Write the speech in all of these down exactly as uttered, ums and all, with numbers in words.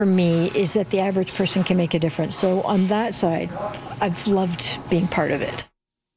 for me is that the average person can make a difference. So on that side, I've loved being part of it.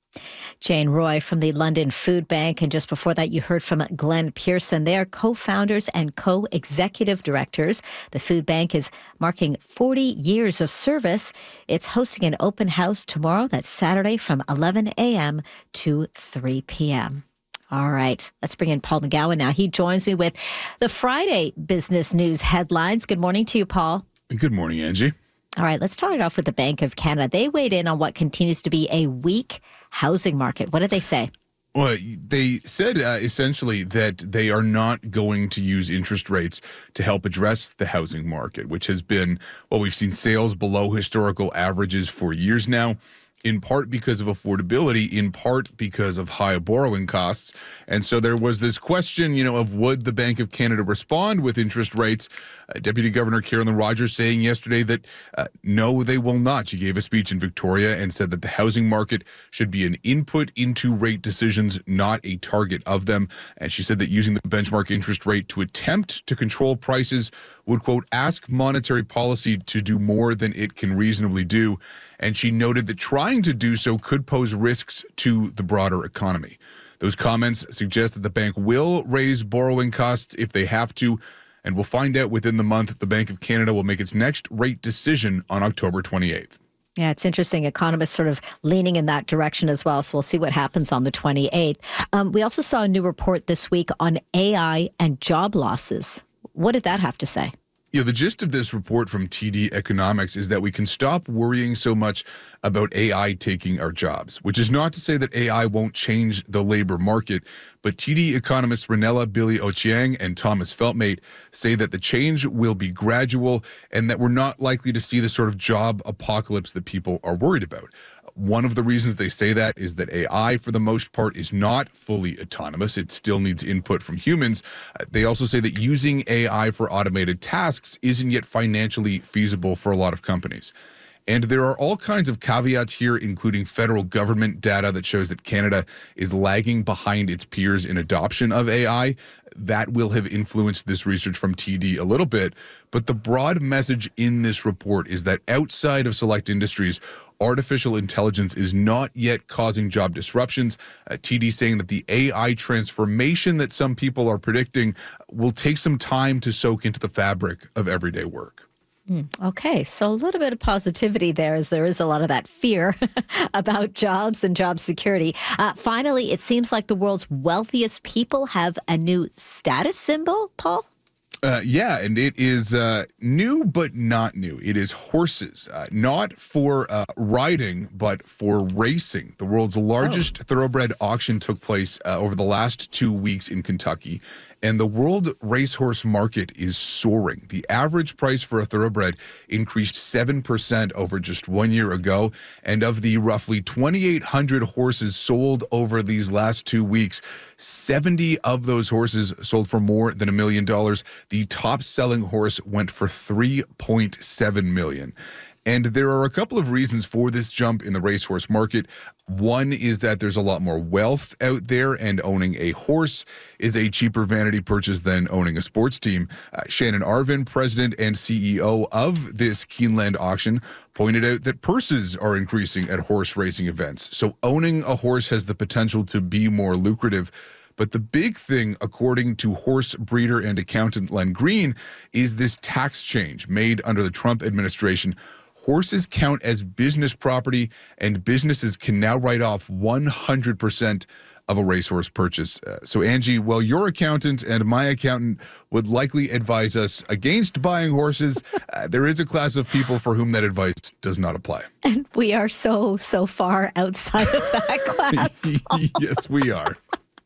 Jane Roy from the London Food Bank. And just before that, you heard from Glenn Pearson. They are co-founders and co-executive directors. The food bank is marking forty years of service. It's hosting an open house tomorrow. That's Saturday from eleven a.m. to three p.m. All right, let's bring in Paul McGowan now. He joins me with the Friday business news headlines. Good morning to you, Paul. Good morning, Angie. All right, let's start it off with the Bank of Canada. They weighed in on what continues to be a weak housing market. What did they say? Well, they said uh, essentially that they are not going to use interest rates to help address the housing market, which has been, well, we've seen sales below historical averages for years now, in part because of affordability, in part because of high borrowing costs. And so there was this question, you know, of would the Bank of Canada respond with interest rates? Uh, Deputy Governor Carolyn Rogers saying yesterday that uh, no, they will not. She gave a speech in Victoria and said that the housing market should be an input into rate decisions, not a target of them. And she said that using the benchmark interest rate to attempt to control prices would, quote, ask monetary policy to do more than it can reasonably do. And she noted that trying to do so could pose risks to the broader economy. Those comments suggest that the bank will raise borrowing costs if they have to, and we'll find out within the month. The Bank of Canada will make its next rate decision on October twenty-eighth. Yeah, it's interesting. Economists sort of leaning in that direction as well. So we'll see what happens on the twenty-eighth. Um, we also saw a new report this week on A I and job losses. What did that have to say? Yeah, the gist of this report from T D Economics is that we can stop worrying so much about A I taking our jobs, which is not to say that A I won't change the labor market. But T D economists Renella Billy-Ochieng and Thomas Feltmate say that the change will be gradual and that we're not likely to see the sort of job apocalypse that people are worried about. One of the reasons they say that is that A I, for the most part, is not fully autonomous. It still needs input from humans. Uh, they also say that using A I for automated tasks isn't yet financially feasible for a lot of companies. And there are all kinds of caveats here, including federal government data that shows that Canada is lagging behind its peers in adoption of A I. That will have influenced this research from T D a little bit. But the broad message in this report is that outside of select industries, artificial intelligence is not yet causing job disruptions. Uh, T D saying that the A I transformation that some people are predicting will take some time to soak into the fabric of everyday work. Mm, okay, so a little bit of positivity there, as there is a lot of that fear about jobs and job security. Uh, finally, it seems like the world's wealthiest people have a new status symbol, Paul? Uh, yeah, and it is uh, new, but not new. It is horses, uh, not for uh, riding, but for racing. The world's largest oh. thoroughbred auction took place uh, over the last two weeks in Kentucky, and the world racehorse market is soaring. The average price for a thoroughbred increased seven percent over just one year ago, and of the roughly twenty-eight hundred horses sold over these last two weeks, seventy of those horses sold for more than a million dollars. The top-selling horse went for three point seven million dollars. And there are a couple of reasons for this jump in the racehorse market. One is that there's a lot more wealth out there, and owning a horse is a cheaper vanity purchase than owning a sports team. Uh, Shannon Arvin, president and C E O of this Keeneland auction, pointed out that purses are increasing at horse racing events. So owning a horse has the potential to be more lucrative. But the big thing, according to horse breeder and accountant Len Green, is this tax change made under the Trump administration. Horses count as business property, and businesses can now write off one hundred percent of a racehorse purchase. Uh, so, Angie, while your accountant and my accountant would likely advise us against buying horses, uh, there is a class of people for whom that advice does not apply. And we are so, so far outside of that class. Yes, we are.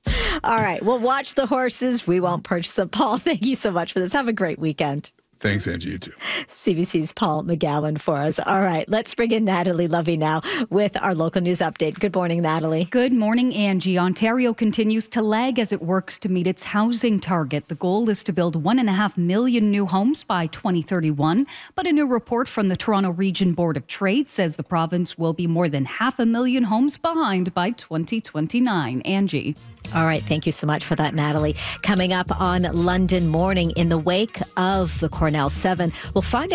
All right. Well, watch the horses. We won't purchase them. Paul, thank you so much for this. Have a great weekend. Thanks, Angie. You too. C B C's Paul McGowan for us. All right, let's bring in Natalie Lovey now with our local news update. Good morning, Natalie. Good morning, Angie. Ontario continues to lag as it works to meet its housing target. The goal is to build one and a half million new homes by twenty thirty-one. But a new report from the Toronto Region Board of Trade says the province will be more than half a million homes behind by twenty twenty-nine. Angie. All right. Thank you so much for that, Natalie. Coming up on London Morning, in the wake of the Cornell seven, we'll find out